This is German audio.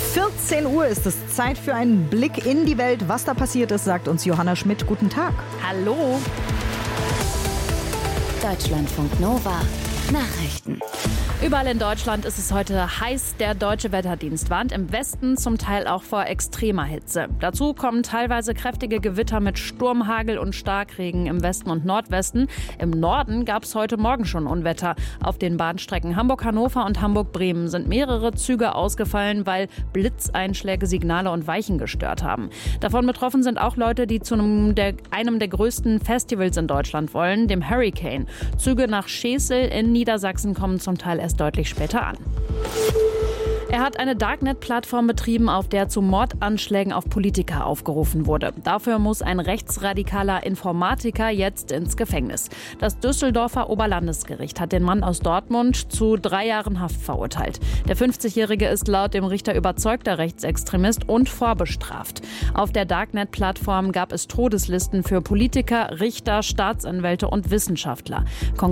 14 Uhr ist es. Zeit für einen Blick in die Welt. Was da passiert ist, sagt uns Johanna Schmidt. Guten Tag. Hallo. Deutschlandfunk Nova. Nachrichten. Überall in Deutschland ist es heute heiß. Der Deutsche Wetterdienst warnt im Westen zum Teil auch vor extremer Hitze. Dazu kommen teilweise kräftige Gewitter mit Sturm, Hagel und Starkregen im Westen und Nordwesten. Im Norden gab es heute Morgen schon Unwetter. Auf den Bahnstrecken Hamburg-Hannover und Hamburg-Bremen sind mehrere Züge ausgefallen, weil Blitzeinschläge Signale und Weichen gestört haben. Davon betroffen sind auch Leute, die zu einem der größten Festivals in Deutschland wollen, dem Hurricane. Züge nach Schesel in Niedersachsen kommen zum Teil erst deutlich später an. Er hat eine Darknet-Plattform betrieben, auf der zu Mordanschlägen auf Politiker aufgerufen wurde. Dafür muss ein rechtsradikaler Informatiker jetzt ins Gefängnis. Das Düsseldorfer Oberlandesgericht hat den Mann aus Dortmund zu 3 Jahren Haft verurteilt. Der 50-Jährige ist laut dem Richter überzeugter Rechtsextremist und vorbestraft. Auf der Darknet-Plattform gab es Todeslisten für Politiker, Richter, Staatsanwälte und Wissenschaftler.